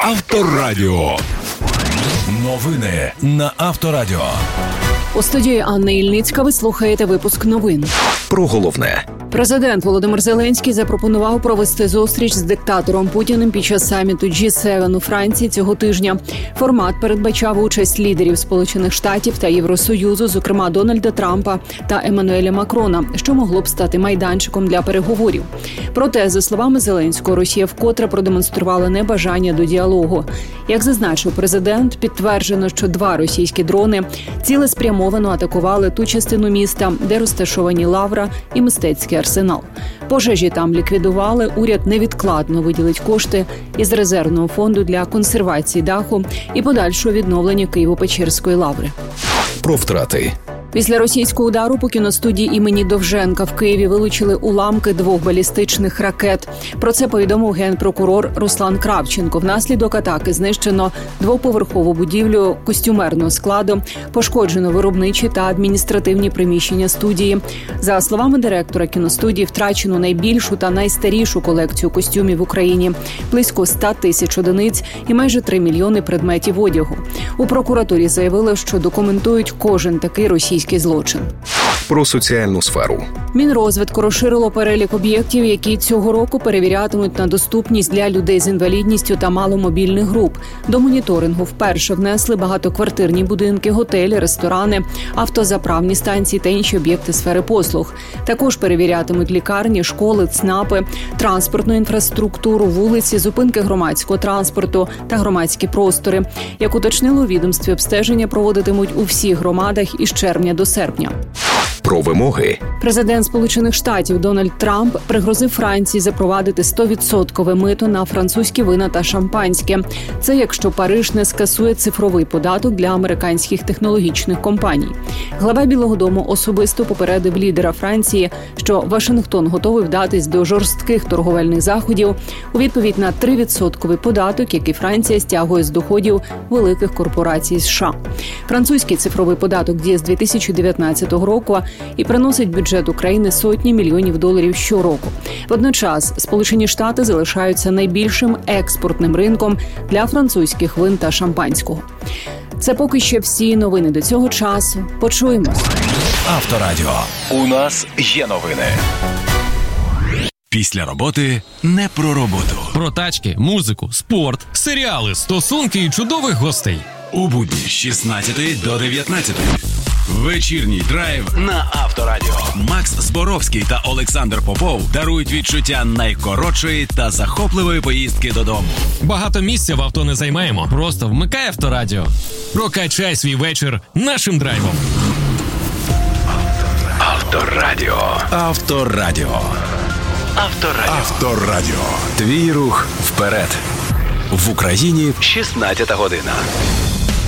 Авторадіо. Новини на Авторадіо. У студії Анна Ільницька ви слухаєте випуск новин. Про головне. Президент Володимир Зеленський запропонував провести зустріч з диктатором Путіним під час саміту G7 у Франції цього тижня. Формат передбачав участь лідерів Сполучених Штатів та Євросоюзу, зокрема Дональда Трампа та Еммануеля Макрона, що могло б стати майданчиком для переговорів. Проте, за словами Зеленського, Росія вкотре продемонструвала небажання до діалогу. Як зазначив президент, підтверджено, що 2 російські дрони цілеспрямовано атакували ту частину міста, де розташовані Лавра і мистецький арсенал. Пожежі там ліквідували, уряд невідкладно виділить кошти із резервного фонду для консервації даху і подальшого відновлення Києво-Печерської лаври. Про втрати. Після російського удару по кіностудії імені Довженка в Києві вилучили уламки 2 балістичних ракет. Про це повідомив генпрокурор Руслан Кравченко. Внаслідок атаки знищено 2-поверхову будівлю костюмерного складу, пошкоджено виробничі та адміністративні приміщення студії. За словами директора кіностудії, втрачено найбільшу та найстарішу колекцію костюмів в Україні – близько 100 тисяч одиниць і майже 3 мільйони предметів одягу. У прокуратурі заявили, що документують кожен такий російський злочин. Про соціальну сферу. Мінрозвитку розширило перелік об'єктів, які цього року перевірятимуть на доступність для людей з інвалідністю та маломобільних груп. До моніторингу вперше внесли багатоквартирні будинки, готелі, ресторани, автозаправні станції та інші об'єкти сфери послуг. Також перевірятимуть лікарні, школи, ЦНАПи, транспортну інфраструктуру, вулиці, зупинки громадського транспорту та громадські простори. Як уточнили у відомстві, обстеження проводитимуть у всіх громадах із червня до серпня. Про вимоги. Президент Сполучених Штатів Дональд Трамп пригрозив Франції запровадити 100% мито на французькі вина та шампанське. Це якщо Париж не скасує цифровий податок для американських технологічних компаній. Глава Білого дому особисто попередив лідера Франції, що Вашингтон готовий вдатись до жорстких торговельних заходів у відповідь на 3% податок, який Франція стягує з доходів великих корпорацій США. Французький цифровий податок діє з 2019 року і приносить бюджет України сотні мільйонів доларів щороку. Водночас Сполучені Штати залишаються найбільшим експортним ринком для французьких вин та шампанського. Це поки що всі новини до цього часу. Почуємось. Авторадіо. У нас є новини. Після роботи не про роботу. Про тачки, музику, спорт, серіали, стосунки і чудових гостей. У будні з 16 до 19. Вечірній драйв на Авторадіо. Макс Зборовський та Олександр Попов дарують відчуття найкоротшої та захопливої поїздки додому. Багато місця в авто не займаємо. Просто вмикай Авторадіо. Прокачай свій вечір нашим драйвом. Авторадіо. Авторадіо. Авторадіо. Авторадіо. Твій рух вперед. В Україні 16 година.